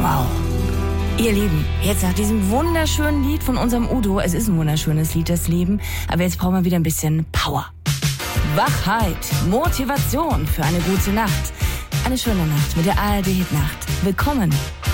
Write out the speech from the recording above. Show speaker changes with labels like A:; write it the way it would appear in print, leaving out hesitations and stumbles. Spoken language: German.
A: Wow. Ihr Lieben, jetzt nach diesem wunderschönen Lied von unserem Udo, es ist ein wunderschönes Lied, das Leben, aber jetzt brauchen wir wieder ein bisschen Power. Wachheit, Motivation für eine gute Nacht. Eine schöne Nacht mit der ARD Hitnacht. Willkommen